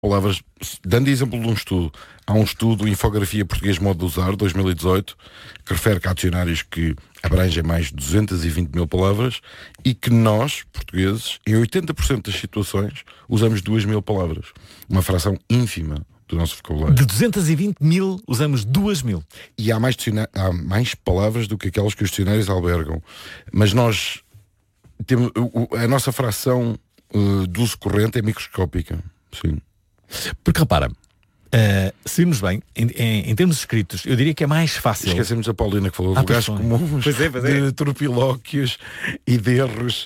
palavras, dando exemplo de um estudo, há um estudo Infografia Português Modo de Usar, 2018, que refere que há dicionários que abrangem mais de 220 mil palavras e que nós, portugueses, em 80% das situações, usamos 2.000 palavras. Uma fração ínfima do nosso vocabulário. De 220 mil, usamos 2.000. E há mais palavras do que aquelas que os dicionários albergam. Mas nós temos, a nossa fração de uso corrente é microscópica. Sim. Porque repara, se irmos bem, em termos escritos, eu diria que é mais fácil. Esquecemos a Paulina que falou de lugares comuns, de tropilóquios e de erros.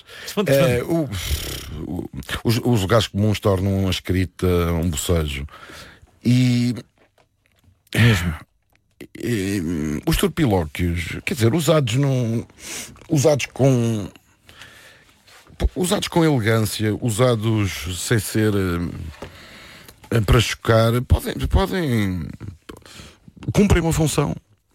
Os lugares comuns tornam a escrita um bocejo. E mesmo os tropilóquios, quer dizer, usados com elegância, usados sem ser para chocar, podem cumprir uma função.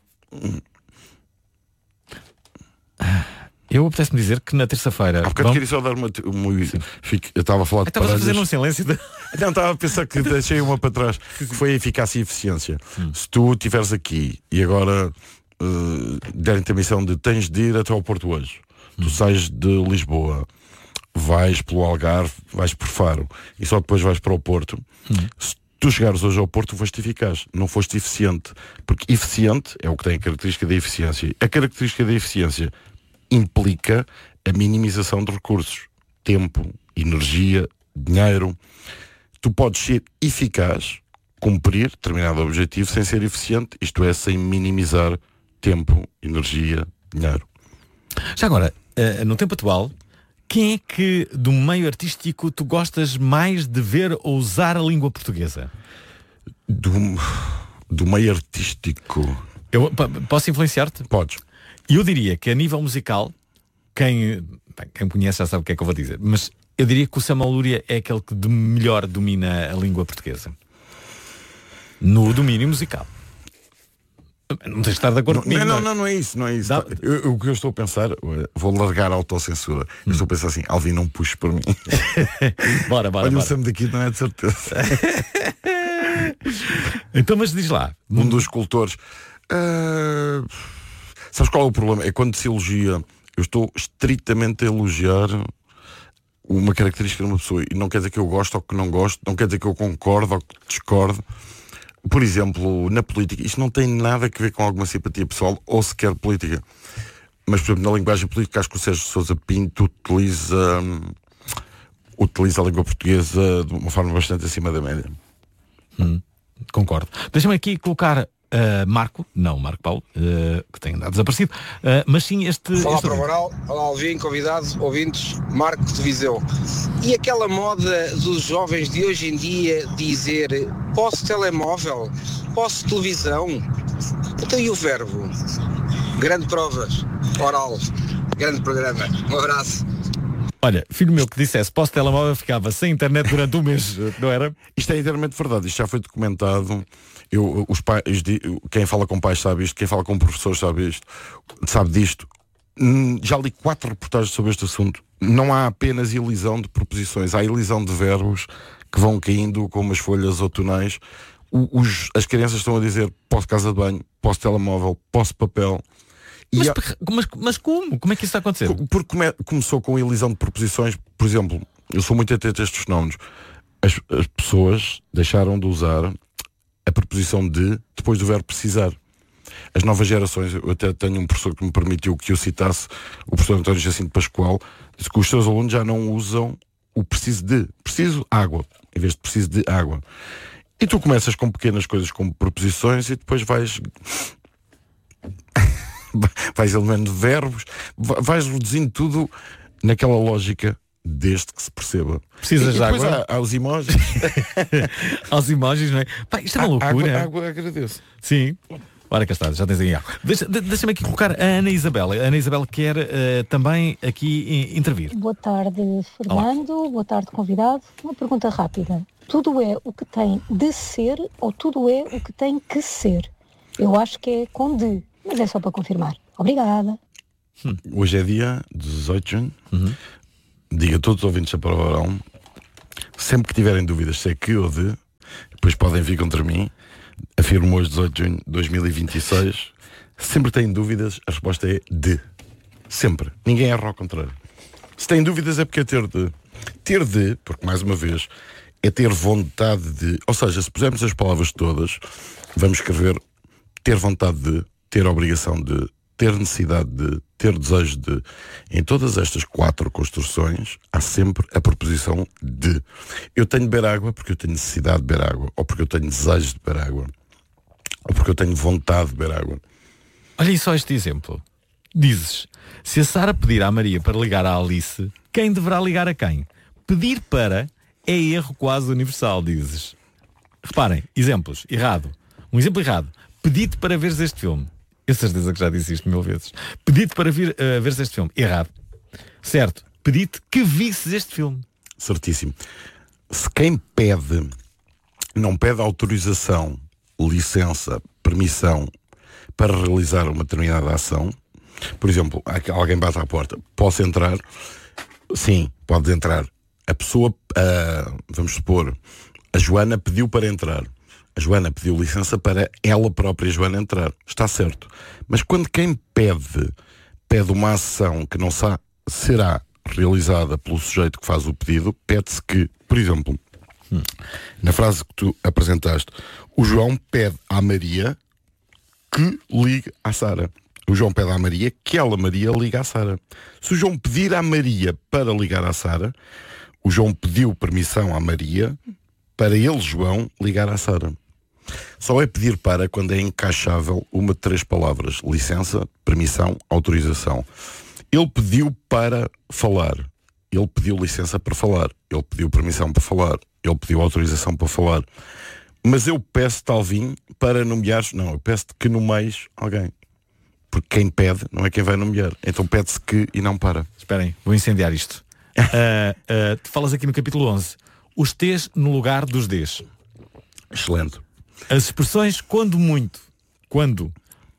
Eu apetece-me dizer que na terça-feira. Há bocado queria só dar uma. Eu estava a falar de estavas a fazer um silêncio de... Não, estava a pensar que deixei uma para trás, que foi a eficácia e eficiência. Se tu estiveres aqui e agora derem-te a missão de tens de ir até ao Porto hoje, tu sais de Lisboa, vais pelo Algarve, vais por Faro e só depois vais para o Porto. Se tu chegares hoje ao Porto, foste eficaz, não foste eficiente, porque eficiente é o que tem a característica da eficiência. A característica da eficiência implica a minimização de recursos, tempo, energia, dinheiro. Tu podes ser eficaz, cumprir determinado objetivo sem ser eficiente, isto é, sem minimizar tempo, energia, dinheiro. Já agora, no tempo atual, quem é que do meio artístico tu gostas mais de ver ou usar a língua portuguesa? Do meio artístico. Eu posso influenciar-te? Podes. Eu diria que a nível musical, quem me conhece já sabe o que é que eu vou dizer, mas eu diria que o Samuel Lúria é aquele que melhor domina a língua portuguesa. No domínio musical. Não tens de estar de acordo comigo. Não é isso. O que eu estou a pensar, vou largar a autocensura. Eu estou a pensar assim, Alvin, não puxes por mim. Bora. Olha, o Sam daqui não é de certeza. Então, mas diz lá. Um dos escultores. Sabes qual é o problema? É quando se elogia. Eu estou estritamente a elogiar uma característica de uma pessoa e não quer dizer que eu gosto ou que não gosto, não quer dizer que eu concordo ou que discordo. Por exemplo, na política, isto não tem nada a ver com alguma simpatia pessoal ou sequer política. Mas, por exemplo, na linguagem política, acho que o Sérgio Sousa Pinto utiliza a língua portuguesa de uma forma bastante acima da média. Concordo. Deixa-me aqui colocar Marco Paulo, que tem andado desaparecido, mas sim este... Olá para o Moral, olá Alvin, convidados, ouvintes, Marco de Viseu. E aquela moda dos jovens de hoje em dia dizer posso telemóvel, posso televisão, então e o verbo? Grande provas, Oral, grande programa, um abraço. Olha, filho meu que dissesse posso telemóvel ficava sem internet durante um mês, não era? Isto é inteiramente verdade, isto já foi documentado. Quem fala com pais sabe isto, quem fala com professores sabe disto. Já li 4 reportagens sobre este assunto. Não há apenas elisão de preposições, há elisão de verbos que vão caindo como as folhas outonais. As crianças estão a dizer posso casa de banho, posso telemóvel, posso papel. Mas como? Como é que isso está a acontecer? Porque começou com a elisão de preposições. Por exemplo, eu sou muito atento a estes fenómenos. As pessoas deixaram de usar a preposição de depois do verbo precisar. As novas gerações, eu até tenho um professor que me permitiu que eu citasse, o professor António Jacinto Pascoal, disse que os seus alunos já não usam o preciso de, preciso água, em vez de preciso de água. E tu começas com pequenas coisas como preposições e depois vais eliminando verbos, vais reduzindo tudo naquela lógica desde que se perceba. Precisas de água? Há os emojis. Aos emojis, não é? Pá, isto é uma loucura. Água, agradeço. Sim. Ora, cá está, já tens aí água. Deixa-me aqui colocar a Ana Isabel. A Ana Isabel quer também aqui intervir. Boa tarde, Fernando. Olá. Boa tarde, convidado. Uma pergunta rápida. Tudo é o que tem de ser ou tudo é o que tem que ser? Eu acho que é com de, mas é só para confirmar. Obrigada. Hoje é dia 18 de junho. Diga a todos os ouvintes da Prova Oral, sempre que tiverem dúvidas se é que ou de, depois podem vir contra mim. Afirmo hoje, 18 de junho de 2026. Sempre têm dúvidas, a resposta é de. Sempre. Ninguém erra ao contrário. Se têm dúvidas é porque é ter de. Ter de, porque mais uma vez, é ter vontade de. Ou seja, se pusermos as palavras todas, vamos escrever ter vontade de, ter obrigação de, ter necessidade de, ter desejo de. Em todas estas 4 construções há sempre a preposição de. Eu tenho de beber água porque eu tenho necessidade de beber água, ou porque eu tenho desejo de beber água, ou porque eu tenho vontade de beber água. Olha só este exemplo. Dizes, se a Sara pedir à Maria para ligar à Alice, quem deverá ligar a quem? Pedir para é erro quase universal, dizes. Reparem, exemplos, errado. Um exemplo errado. Pedi-te para veres este filme. Eu certeza que já disse isto 1000 vezes. Pedi-te para veres este filme. Errado. Certo. Pedi-te que visses este filme. Certíssimo. Se quem pede não pede autorização, licença, permissão para realizar uma determinada ação, por exemplo, alguém bate à porta, posso entrar? Sim, pode entrar. A pessoa, vamos supor, a Joana pediu para entrar. A Joana pediu licença para ela própria, Joana, entrar. Está certo. Mas quando quem pede uma ação que não será realizada pelo sujeito que faz o pedido, pede-se que, por exemplo, na frase que tu apresentaste, o João pede à Maria que ligue à Sara. O João pede à Maria que ela, Maria, ligue à Sara. Se o João pedir à Maria para ligar à Sara, o João pediu permissão à Maria para ele, João, ligar à Sara. Só é pedir para quando é encaixável uma de 3 palavras: licença, permissão, autorização. Ele pediu para falar. Ele pediu licença para falar. Ele pediu permissão para falar. Ele pediu autorização para falar. Mas eu peço-te, Alvin, para nomeares... Não, eu peço-te que nomeis alguém. Porque quem pede não é quem vai nomear. Então pede-se que e não para. Esperem, vou incendiar isto. Tu falas aqui no capítulo 11. Os T's no lugar dos D's. Excelente. As expressões quando muito, quando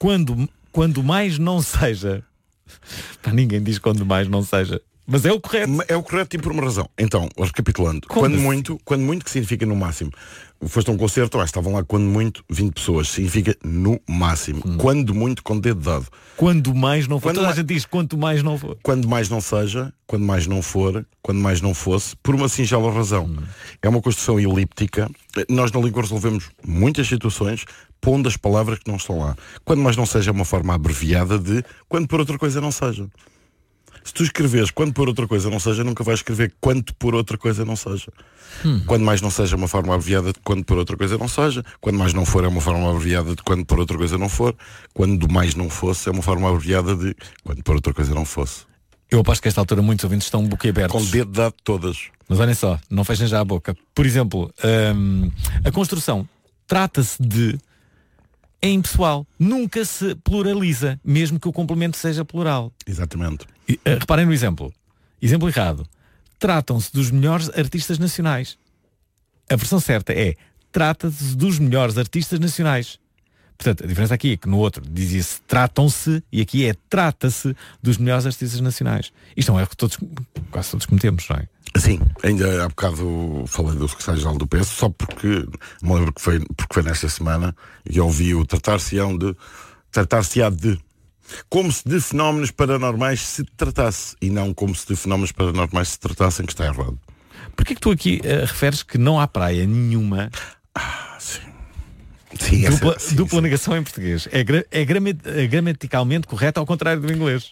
mais não seja. Pá, ninguém diz quando mais não seja. Mas é o correto. É o correto e por uma razão. Então, recapitulando. Quando muito, que significa no máximo? Foste a um concerto, estavam lá quando muito 20 pessoas. Significa no máximo. Quando muito, com dedo dado. Quando mais não for. Toda a gente diz quanto mais não for. Quando mais não seja, quando mais não for, quando mais não fosse, por uma singela razão. É uma construção elíptica. Nós na língua resolvemos muitas situações pondo as palavras que não estão lá. Quando mais não seja é uma forma abreviada de quando por outra coisa não seja. Se tu escreves quando por outra coisa não seja, nunca vais escrever quanto por outra coisa não seja. Quando mais não seja é uma forma abreviada de quando por outra coisa não seja. Quando mais não for é uma forma abreviada de quando por outra coisa não for. Quando mais não fosse é uma forma abreviada de quando por outra coisa não fosse. Eu aposto que a esta altura muitos ouvintes estão boquiabertos. Com o dedo dado todas. Mas olhem só, não fechem já a boca. Por exemplo, a construção trata-se de é impessoal. Nunca se pluraliza, mesmo que o complemento seja plural. Exatamente. Reparem no exemplo. Exemplo errado. Tratam-se dos melhores artistas nacionais. A versão certa é trata-se dos melhores artistas nacionais. Portanto, a diferença aqui é que no outro dizia-se tratam-se e aqui é trata-se dos melhores artistas nacionais. Isto é um erro que quase todos cometemos, não é? Sim, ainda há bocado falei do secretário-geral do PS, só porque me lembro porque foi nesta semana e eu ouvi o tratar-se-á de como se de fenómenos paranormais se tratasse e não como se de fenómenos paranormais se tratassem, que está errado. Porquê que tu aqui referes que não há praia nenhuma? Sim. Sim, dupla negação em português. É gramaticalmente correto ao contrário do inglês.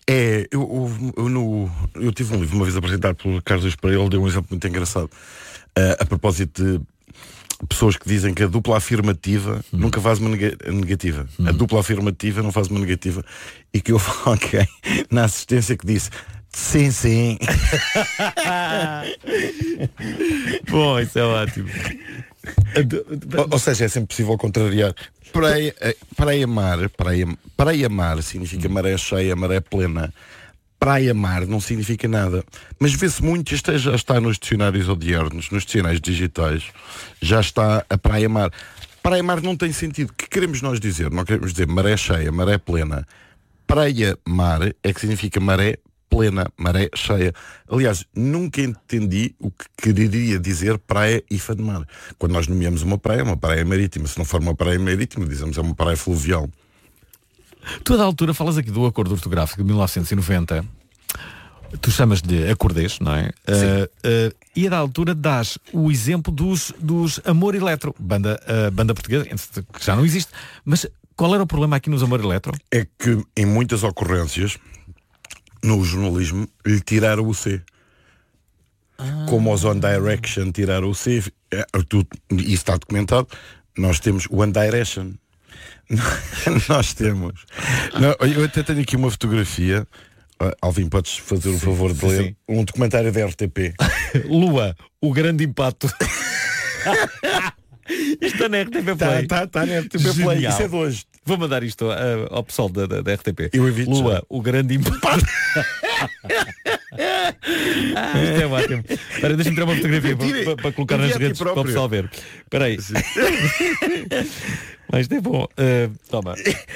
Eu tive um livro uma vez apresentado pelo Carlos Pereira, ele deu um exemplo muito engraçado a propósito de pessoas que dizem que a dupla afirmativa nunca faz uma negativa. A dupla afirmativa não faz uma negativa. E que eu alguém na assistência que disse sim, sim. Bom, isso é ótimo. Ou seja, é sempre possível contrariar. Praia mar significa maré cheia, maré plena. Praia mar não significa nada. Mas vê-se muito, isto já está nos dicionários odiernos, nos dicionários digitais, já está a praia mar. Praia mar não tem sentido. O que queremos nós dizer? Não queremos dizer maré cheia, maré plena. Praia mar é que significa maré plena, maré cheia. Aliás, nunca entendi o que quereria dizer praia e Ifademar. Quando nós nomeamos uma praia marítima. Se não for uma praia marítima, dizemos é uma praia fluvial. Tu, da altura, falas aqui do acordo ortográfico de 1990. Tu chamas de acordês, não é? E a da altura dás o exemplo dos Amor Eletro, banda portuguesa, que já não existe. Mas qual era o problema aqui nos Amor Eletro? É que em muitas ocorrências, no jornalismo, lhe tiraram o C. Como os One Direction tiraram o C, isso está documentado, nós temos One Direction. Nós temos. Não, eu até tenho aqui uma fotografia. Alvin, podes fazer o favor de ler um documentário da RTP. Lua, o grande impacto. Isto está na RTP Play. Está na RTP Play. Isso é de hoje. Vou mandar isto ao pessoal da RTP. Lua, já. O grande impacto. Isto é ótimo. Espera, deixa-me tirar uma fotografia para colocar nas redes para o pessoal ver. Espera aí. Mas isto é bom. Toma.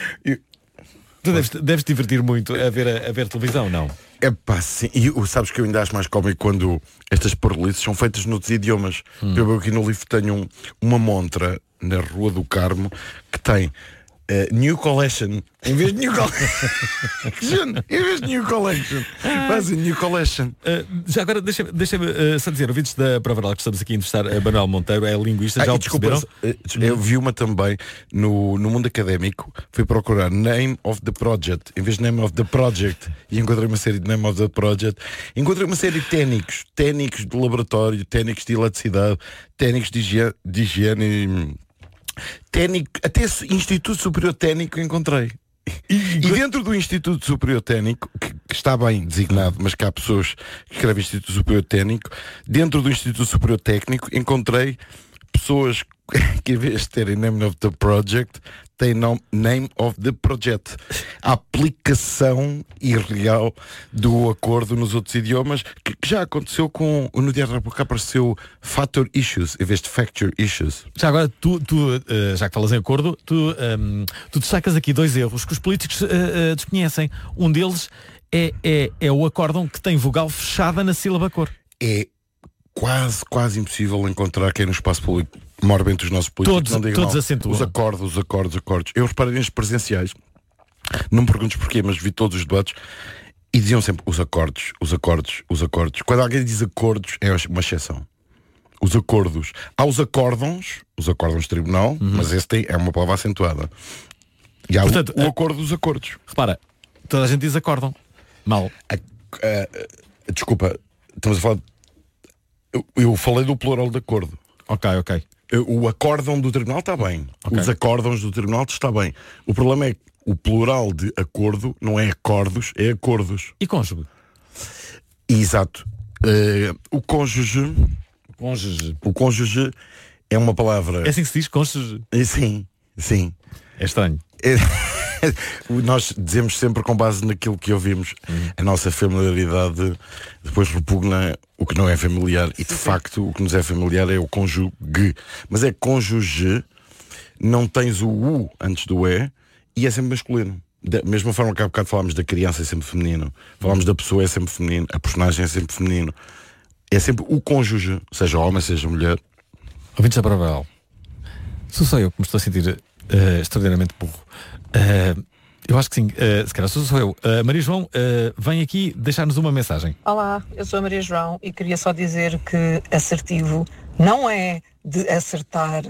Tu deves te divertir muito a ver televisão, não? É pá, sim. E sabes que eu ainda acho mais cómico quando estas parolices são feitas noutros idiomas. Eu aqui no livro tenho uma montra na Rua do Carmo que tem New Collection em vez de New Collection. Em vez de New Collection faz New Collection. Já agora deixa-me só dizer, ouvintes da Prova que estamos aqui a entrevistar a Manuel Monteiro, é linguista, já o perceberam? Eu vi uma também no mundo académico, fui procurar Name of the Project em vez de Name of the Project e encontrei uma série de Name of the Project, encontrei uma série de técnicos de laboratório, técnicos de eletricidade, técnicos de higiene, técnico, até Instituto Superior Técnico encontrei. E dentro do Instituto Superior Técnico, que está bem designado, mas que há pessoas que escrevem Instituto Superior Técnico, dentro do Instituto Superior Técnico encontrei pessoas que em vez de terem Name of the Project têm Name of the Project. A aplicação irreal do acordo nos outros idiomas, que já aconteceu no Diário da República, apareceu Factor Issues em vez de Facture Issues. Já agora, tu já que falas em acordo, tu destacas aqui 2 erros que os políticos desconhecem. Um deles é o acórdão que tem vogal fechada na sílaba cor. É quase impossível encontrar quem no espaço público, morbente os nossos políticos, não digam todos acentuam. Os acordos. Eu reparei nestes presenciais, não me perguntes porquê, mas vi todos os debates e diziam sempre os acordos. Quando alguém diz acordos, é uma exceção. Os acordos. Há os acórdons de tribunal, mas este é uma palavra acentuada. E há o acordo dos acordos. Repara, toda a gente diz acórdão. Mal. Desculpa, estamos a falar. Eu falei do plural de acordo. Ok. O acórdão do tribunal está bem. Okay. Os acórdãos do tribunal está bem. O problema é que o plural de acordo não é acordos, é acordos. E cônjuge? Exato. O cônjuge. O cônjuge é uma palavra. É assim que se diz, cônjuge? Sim. É estranho. Nós dizemos sempre com base naquilo que ouvimos. A nossa familiaridade depois repugna o que não é familiar. E de facto o que nos é familiar é o cônjuge. Mas é cônjuge, não tens o U antes do E e é sempre masculino. Da mesma forma que há bocado falámos da criança, é sempre feminino. Falámos da pessoa, é sempre feminino. A personagem é sempre feminino. É sempre o cônjuge, seja homem, seja mulher. Ouvintes da Prova, sou eu que me estou a sentir extraordinariamente burro. Eu acho que sim, se calhar sou eu. Maria João vem aqui deixar-nos uma mensagem. Olá, eu sou a Maria João e queria só dizer que assertivo não é de acertar.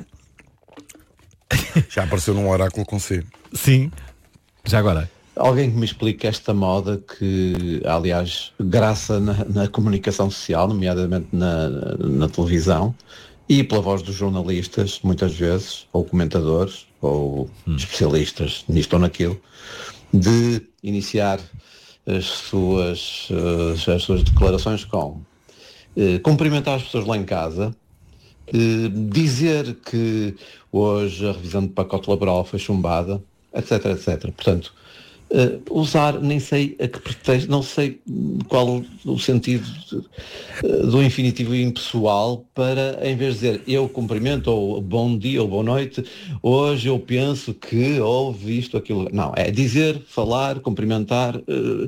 Já apareceu num oráculo com C. Sim, já agora. Alguém que me explique esta moda que, aliás, graça na comunicação social, nomeadamente na televisão, e pela voz dos jornalistas, muitas vezes, ou comentadores, ou especialistas nisto ou naquilo, de iniciar as suas declarações com cumprimentar as pessoas lá em casa, dizer que hoje a revisão de pacote laboral foi chumbada, etc. Portanto, usar, nem sei a que pretexto, não sei qual o sentido do infinitivo impessoal para, em vez de dizer eu cumprimento, ou bom dia, ou boa noite, hoje eu penso que houve isto, aquilo. Não, é dizer, falar, cumprimentar,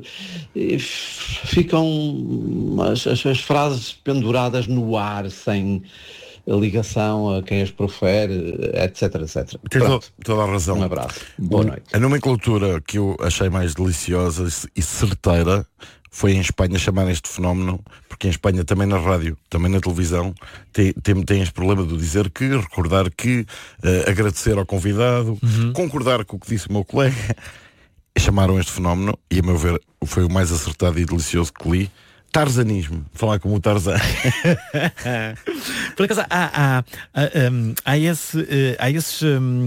ficam as frases penduradas no ar, sem ligação a quem as profere, etc, etc. Tens toda a razão. Um abraço. Boa noite. A nomenclatura que eu achei mais deliciosa e certeira foi em Espanha chamar este fenómeno, porque em Espanha também na rádio, também na televisão, tem este problema de dizer que, recordar que, agradecer ao convidado, concordar com o que disse o meu colega. Chamaram este fenómeno, e a meu ver foi o mais acertado e delicioso que li, tarzanismo. Falar como o Tarzan. Por acaso há esses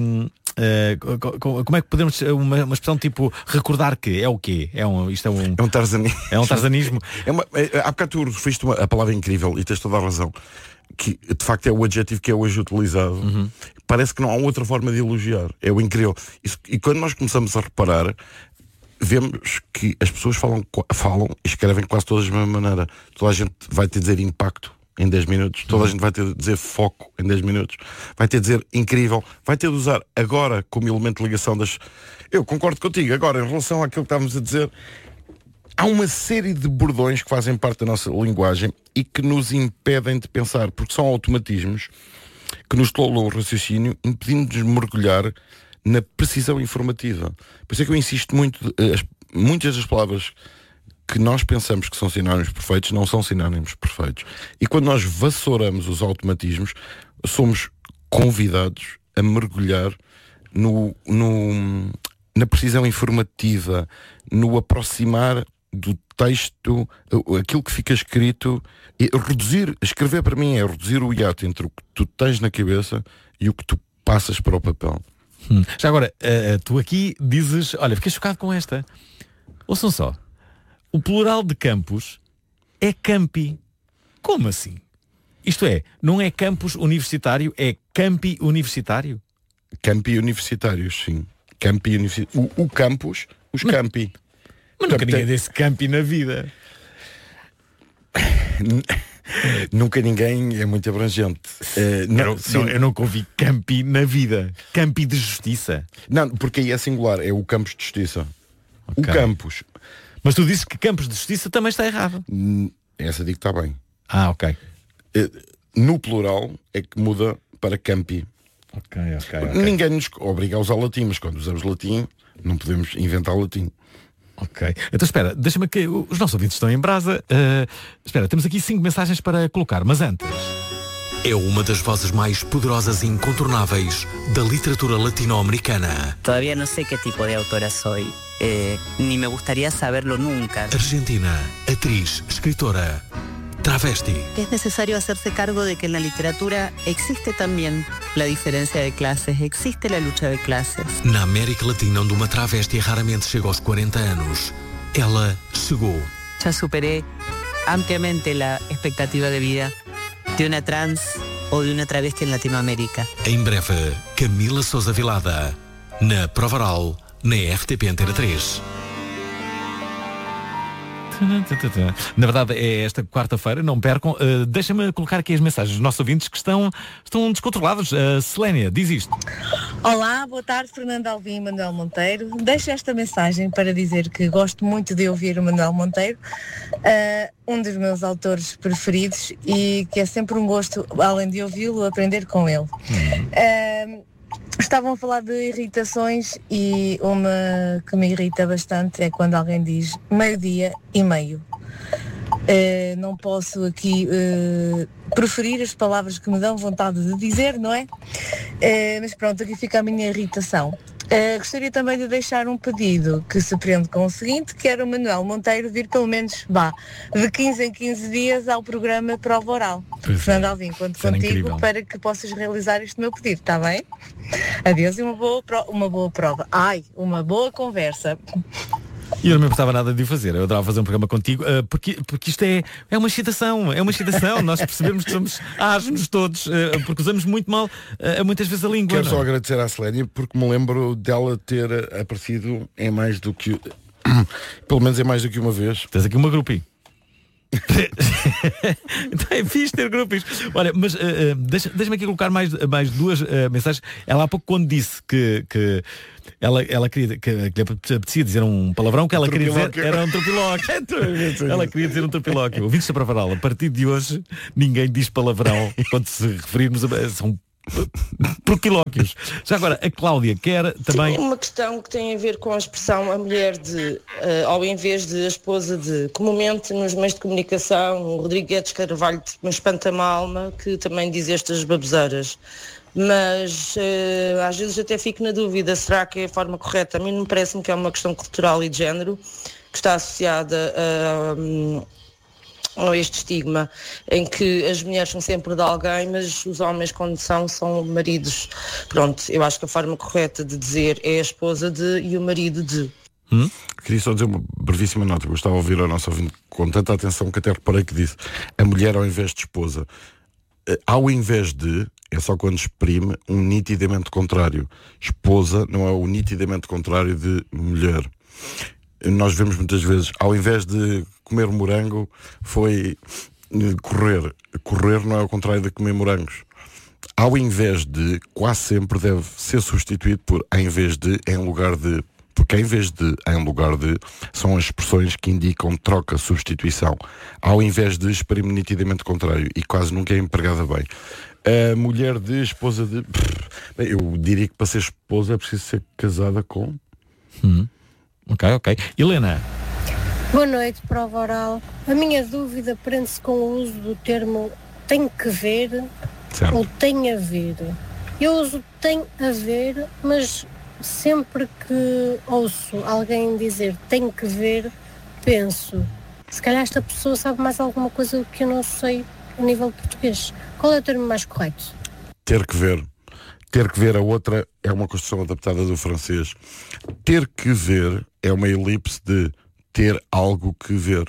como é que podemos, uma expressão tipo recordar que é o quê? É um tarzanismo. É um tarzanismo. Há bocado tu referiste a palavra incrível, e tens toda a razão, que de facto é o adjetivo que é hoje utilizado. Parece que não há outra forma de elogiar. É o incrível. E quando nós começamos a reparar, vemos que as pessoas falam e escrevem quase todas da mesma maneira. Toda a gente vai te dizer impacto em 10 minutos, toda a gente vai ter de dizer foco em 10 minutos, vai ter de dizer incrível, vai ter de usar agora como elemento de ligação das... Eu concordo contigo. Agora, em relação àquilo que estávamos a dizer, há uma série de bordões que fazem parte da nossa linguagem e que nos impedem de pensar, porque são automatismos que nos tolam o raciocínio, impedindo-nos de mergulhar na precisão informativa. Por isso é que eu insisto muito, muitas das palavras que nós pensamos que são sinónimos perfeitos não são sinónimos perfeitos. E quando nós vassouramos os automatismos, somos convidados a mergulhar na precisão informativa, no aproximar do texto, aquilo que fica escrito, e escrever para mim é reduzir o hiato entre o que tu tens na cabeça e o que tu passas para o papel. Já agora, tu aqui dizes, olha, fiquei chocado com esta. Ouçam só, o plural de campus é campi. Como assim? Isto é, não é campus universitário, é campi universitário? Campi universitários, sim. Campi universitário. O campus, os campi. Mas nunca ninguém disse campi na vida. Nunca ninguém, é muito abrangente. Eu nunca ouvi campi na vida. Campi de justiça. Não, porque aí é singular, é o campus de justiça. Okay. O campus. Mas tu dizes que campus de justiça também está errado. Essa digo que está bem. Ok. No plural é que muda para campi. Ok. Ninguém nos obriga a usar latim, mas quando usamos latim não podemos inventar latim. Ok. Então espera, deixa-me que os nossos ouvintes estão em brasa. Espera, temos aqui 5 mensagens para colocar, mas antes... É uma das vozes mais poderosas e incontornáveis da literatura latino-americana. Todavía no sé qué tipo de autora soy, ni me gustaría saberlo nunca. Argentina, atriz, escritora, travesti. Es necesario hacerse cargo de que en la literatura existe también la diferencia de clases, existe la lucha de clases. Na América Latina, onde uma travesti raramente chega aos 40 anos, ela chegou. Ya superé ampliamente la expectativa de vida de una trans o de una travesti en Latinoamérica. Em breve, Camila Sousa Vilada, na Provaral, na RTP Antena 3. Na verdade é esta quarta-feira, não percam. Deixa-me colocar aqui as mensagens dos nossos ouvintes que estão descontrolados. Selénia, diz isto. Olá, boa tarde, Fernando Alvim e Manuel Monteiro. Deixo esta mensagem para dizer que gosto muito de ouvir o Manuel Monteiro, um dos meus autores preferidos, e que é sempre um gosto, além de ouvi-lo, aprender com ele. Estavam a falar de irritações e uma que me irrita bastante é quando alguém diz meio-dia e meio. Não posso aqui preferir as palavras que me dão vontade de dizer, não é? Mas pronto, aqui fica a minha irritação. Gostaria também de deixar um pedido que se prende com o seguinte, que era o Manuel Monteiro vir pelo menos, de 15 em 15 dias ao programa Prova Oral. Fernando Alvim, conto contigo incrível, para que possas realizar este meu pedido, está bem? Adeus e uma boa prova. Uma boa conversa. E eu não me importava nada de o fazer. Eu adorava fazer um programa contigo, porque isto é uma excitação. Nós percebemos que somos asnos todos, porque usamos muito mal muitas vezes a língua. Quero só agradecer à Selénia, porque me lembro dela ter aparecido em mais do que... pelo menos em mais do que uma vez. Tens aqui uma groupie. Então é fixe ter grupos. Olha, mas deixa-me aqui colocar mais duas mensagens. Ela há pouco, quando disse que ela queria que lhe apetecia dizer um palavrão, que ela queria dizer era um tropilóquio. Ela queria dizer um tropilóquio. Ouvintes da Pravaral, a partir de hoje ninguém diz palavrão quando se referirmos a são proquilóquios. Já agora, a Cláudia quer também... Sim, uma questão que tem a ver com a expressão a mulher de, ao invés de a esposa de, comumente nos meios de comunicação, o Rodrigo Guedes Carvalho me espanta-me a alma, que também diz estas baboseiras. Mas às vezes até fico na dúvida, será que é a forma correta? A mim não parece-me que é uma questão cultural e de género, que está associada a este estigma em que as mulheres são sempre de alguém, mas os homens, quando são maridos. Pronto, eu acho que a forma correta de dizer é a esposa de e o marido de. Queria só dizer uma brevíssima nota. Gostava de ouvir a nossa ouvinte com tanta atenção que até reparei que disse a mulher ao invés de esposa. Ao invés de é só quando exprime um nitidamente contrário. Esposa não é o nitidamente contrário de mulher. Nós vemos muitas vezes, ao invés de comer morango, foi correr. Correr não é o contrário de comer morangos. Ao invés de, quase sempre deve ser substituído por em vez de, em lugar de. Porque em vez de, em lugar de, são as expressões que indicam troca, substituição. Ao invés de, exprime nitidamente contrário. E quase nunca é empregada bem. A mulher de, esposa de... Bem, eu diria que para ser esposa é preciso ser casada com... Ok. Helena. Boa noite, prova oral. A minha dúvida prende-se com o uso do termo tem que ver, certo, ou tem a ver. Eu uso tem a ver, mas sempre que ouço alguém dizer tem que ver, penso, se calhar esta pessoa sabe mais alguma coisa do que eu não sei a nível português. Qual é o termo mais correto? Ter que ver. Ter que ver, a outra é uma construção adaptada do francês. Ter que ver é uma elipse de ter algo que ver.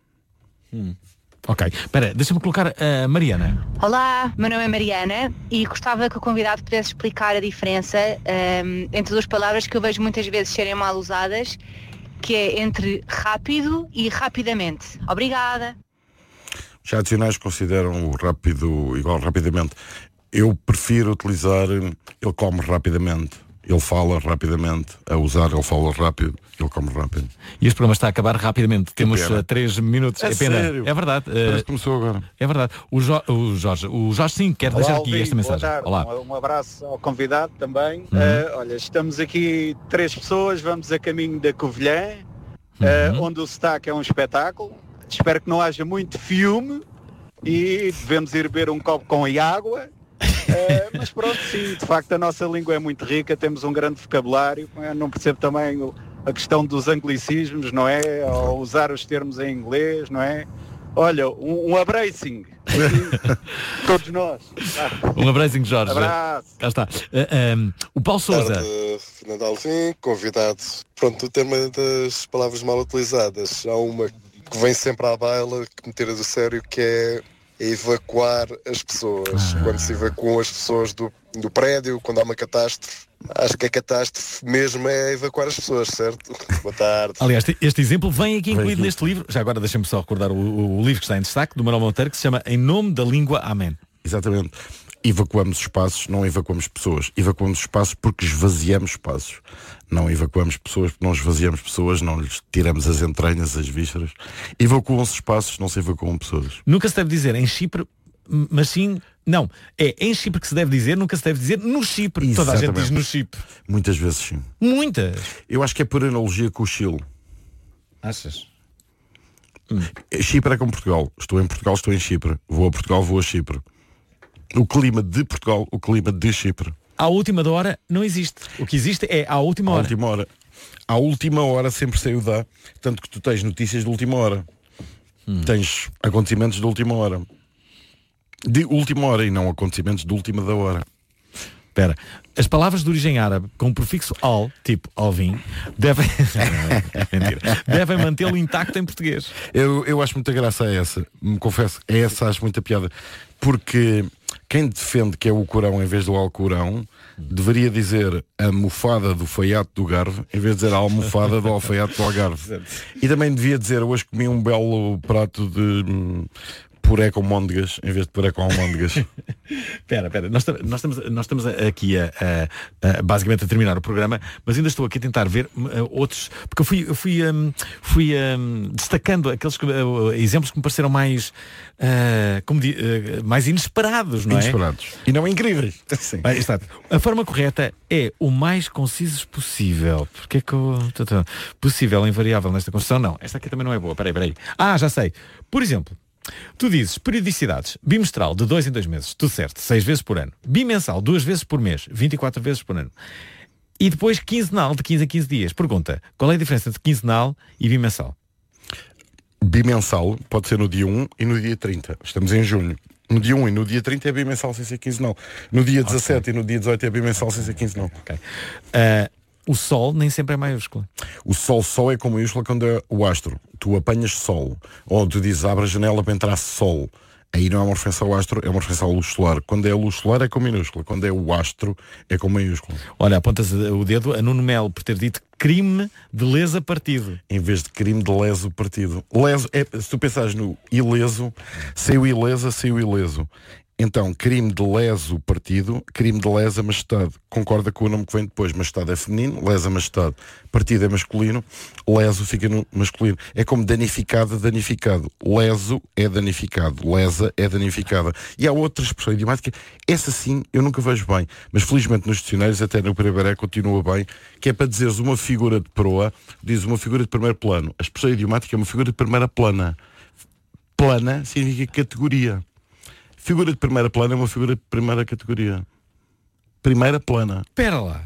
Ok, espera, deixa-me colocar a Mariana. Olá, meu nome é Mariana e gostava que o convidado pudesse explicar a diferença entre duas palavras que eu vejo muitas vezes serem mal usadas, que é entre rápido e rapidamente. Obrigada. Já adicionais consideram o rápido igual rapidamente. Eu prefiro utilizar ele come rapidamente, ele fala rapidamente, a usar ele fala rápido, ele come rápido. E este programa está a acabar rapidamente. Temos 3 minutos. É pena. sério? É verdade. Parece que começou agora. É verdade. O Jorge sim, quer deixar aqui esta mensagem. Olá. Um abraço ao convidado também. Olha, estamos aqui 3 pessoas, vamos a caminho da Covilhã, onde o sotaque é um espetáculo. Espero que não haja muito filme e devemos ir beber um copo com água. Mas pronto, sim, de facto a nossa língua é muito rica, temos um grande vocabulário. Não percebo também a questão dos anglicismos, não é? Ou usar os termos em inglês, não é? Olha, um abracing. Todos nós. Um abracing, Jorge. Abraço. Já está. O Paulo Sousa. Fernando Alvim, convidado. Pronto, o tema das palavras mal utilizadas. Há uma que vem sempre à baila, que me tira do sério, que é evacuar as pessoas. Quando se evacuam as pessoas do prédio, quando há uma catástrofe. Acho que a catástrofe mesmo é evacuar as pessoas, certo? Boa tarde. Aliás, este exemplo vem aqui incluído neste livro. Já agora deixa-me só recordar o livro que está em destaque, do Manuel Monteiro, que se chama Em Nome da Língua, Amém. Exatamente. Evacuamos espaços, não evacuamos pessoas. Evacuamos espaços porque esvaziamos espaços. Não evacuamos pessoas porque não esvaziamos pessoas, não lhes tiramos as entranhas, as vísceras. Evacuam-se espaços, não se evacuam pessoas. Nunca se deve dizer em Chipre, mas sim... Não, é em Chipre que se deve dizer, nunca se deve dizer no Chipre. Exatamente. Toda a gente diz no Chipre. Muitas vezes sim. Muitas? Eu acho que é por analogia com o Chile. Achas? Chipre é como Portugal. Estou em Portugal, estou em Chipre. Vou a Portugal, vou a Chipre. O clima de Portugal, o clima de Chipre. À última da hora não existe. O que existe é à última hora. À última hora sempre saiu da. Tanto que tu tens notícias de última hora. Tens acontecimentos de última hora. De última hora e não acontecimentos de última da hora. Espera. As palavras de origem árabe com o prefixo al, tipo alvin, devem mantê-lo intacto em português. Eu acho muita graça a essa. Me confesso, a essa acho muita piada. Porque quem defende que é o Corão em vez do Alcorão deveria dizer a almofada do faiato do Garve em vez de dizer a almofada do alfaiate do Algarve. E também devia dizer, hoje comi um belo prato de puré com môndegas em vez de puré com almôndegas. Espera, nós estamos aqui basicamente a terminar o programa, mas ainda estou aqui a tentar ver outros, porque eu fui destacando aqueles exemplos que me pareceram mais mais inesperados, não é? Inesperados. E não incríveis. Sim. A forma correta é o mais concisos possível. Porque é que possível, invariável nesta construção? Não, esta aqui também não é boa. Peraí. Já sei. Por exemplo, tu dizes periodicidades, bimestral de 2 em 2 meses, tudo certo, 6 vezes por ano. Bimensal, 2 vezes por mês, 24 vezes por ano. E depois quinzenal, de 15 a 15 dias. Pergunta, qual é a diferença entre quinzenal e bimensal? Bimensal pode ser no dia 1 e no dia 30. Estamos em junho. No dia 1 e no dia 30 é bimensal sem ser quinzenal. No dia 17 e no dia 18 é bimensal sem ser quinzenal. O Sol nem sempre é maiúsculo. O Sol só é com maiúscula quando é o astro. Tu apanhas Sol. Ou tu dizes, abre a janela para entrar Sol. Aí não é uma referência ao astro, é uma referência ao luz solar. Quando é a luz solar é com minúscula. Quando é o astro é com maiúscula. Olha, apontas o dedo a Nuno Melo por ter dito crime de lesa partido. Em vez de crime de leso partido. Leso, se tu pensares no ileso, saiu ilesa, saiu ileso. Então, crime de leso partido, crime de lesa majestade. Concorda com o nome que vem depois. Majestade é feminino, lesa majestade. Partido é masculino, leso fica no masculino. É como danificado, danificado. Leso é danificado, lesa é danificada. E há outra expressão idiomática, essa sim eu nunca vejo bem, mas felizmente nos dicionários, até no Pereira continua bem, que é para dizeres uma figura de proa, diz uma figura de primeiro plano. A expressão idiomática é uma figura de primeira plana. Plana significa categoria. Figura de primeira plana é uma figura de primeira categoria. Primeira plana. Pera lá.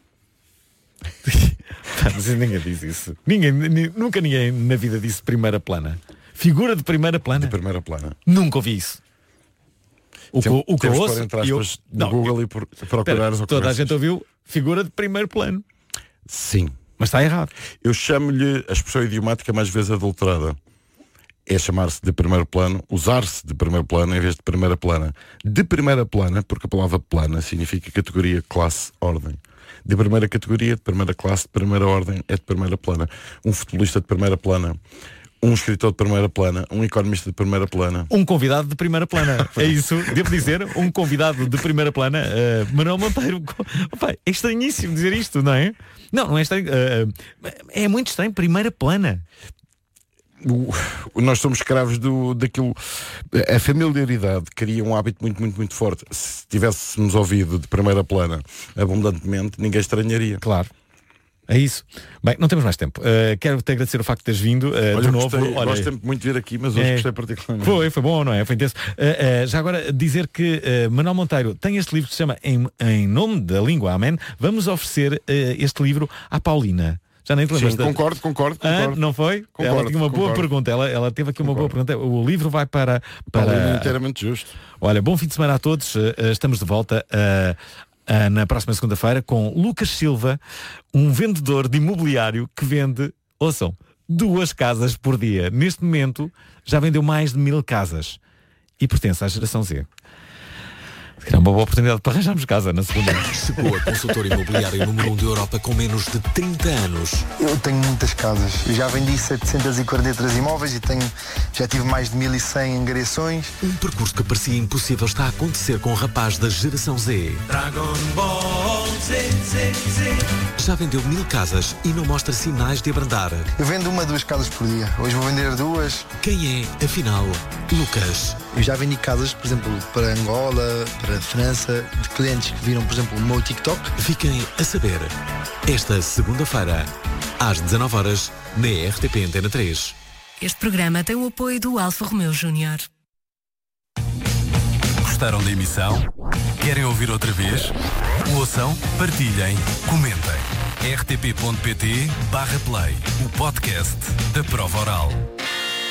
Mas ninguém diz isso. Nunca ninguém na vida disse primeira plana. Figura de primeira plana? De primeira plana. Nunca ouvi isso. O que eu ouço... no Google e procurares o que toda a gente ouviu figura de primeiro plano. Sim. Mas está errado. Eu chamo-lhe a expressão idiomática mais vezes adulterada. É chamar-se de primeiro plano, usar-se de primeiro plano em vez de primeira plana. De primeira plana, porque a palavra plana significa categoria, classe, ordem. De primeira categoria, de primeira classe, de primeira ordem, é de primeira plana. Um futebolista de primeira plana, um escritor de primeira plana, um economista de primeira plana. Um convidado de primeira plana. É isso, devo dizer, um convidado de primeira plana. Manuel Monteiro. Opa, é estranhíssimo dizer isto, não é? Não é estranho. É muito estranho, primeira plana. Nós somos escravos daquilo. A familiaridade cria um hábito muito forte. Se tivéssemos ouvido de primeira plana abundantemente, ninguém estranharia. Claro. É isso. Bem, não temos mais tempo. Quero-te agradecer o facto de teres vindo de novo. Gosto muito de vir aqui, mas hoje gostei particularmente. Foi bom, não é? Foi intenso. Já agora dizer que Manuel Monteiro tem este livro que se chama Em Nome da Língua, Amém. Vamos oferecer este livro à Paulina. Já nem te lembras? Sim, concordo. Não foi? Ela tinha uma boa pergunta. Ela teve aqui uma boa pergunta. O livro vai para... inteiramente justo. Olha, bom fim de semana a todos. Estamos de volta na próxima segunda-feira com Lucas Silva, um vendedor de imobiliário que vende, ouçam, 2 casas por dia. Neste momento já vendeu mais de 1000 casas e pertence à geração Z. Era uma boa oportunidade para arranjarmos casa na segunda. Chegou a consultora imobiliária número 1 da Europa com menos de 30 anos. Eu tenho muitas casas. Eu já vendi 743 imóveis e já tive mais de 1100 angariações. Um percurso que parecia impossível está a acontecer com o rapaz da geração Z. Dragon Ball Z. Já vendeu 1000 casas e não mostra sinais de abrandar. Eu vendo 1 a 2 casas por dia. Hoje vou vender 2. Quem é, afinal, Lucas? Eu já vendi casas, por exemplo, para Angola, para a França, de clientes que viram, por exemplo, o meu TikTok. Fiquem a saber, esta segunda-feira, às 19h, na RTP Antena 3. Este programa tem o apoio do Alfa Romeo Júnior. Gostaram da emissão? Querem ouvir outra vez? Ouçam, partilhem, comentem. rtp.pt/play, o podcast da Prova Oral.